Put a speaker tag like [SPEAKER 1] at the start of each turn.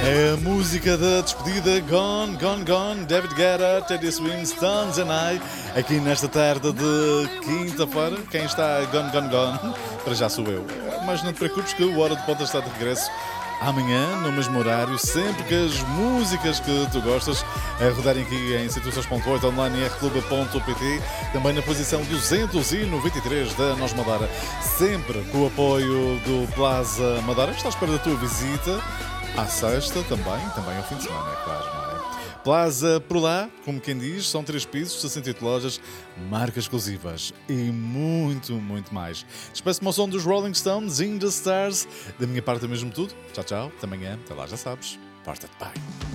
[SPEAKER 1] É a música da despedida Gone, Gone, Gone, David Guetta, Teddy Swims, Stones and I, aqui nesta tarde de quinta-feira. Quem está Gone, Gone, Gone, para já sou eu. Mas não te preocupes que o Hora de Ponta está de regresso amanhã, no mesmo horário, sempre que as músicas que tu gostas rodarem aqui em situações.8 online em rclub.pt, também na posição 293 da Nós Madeira, sempre com o apoio do Plaza Madeira, que está à espera da tua visita à sexta, também ao fim de semana, é claro, não é? Plaza por lá, como quem diz, são 3 pisos, 68 lojas, marcas exclusivas e muito, muito mais. Despeço-me ao som dos Rolling Stones, In The Stars. Da minha parte é mesmo tudo. Tchau, tchau. Até amanhã. Até lá, já sabes. Porta-te bem.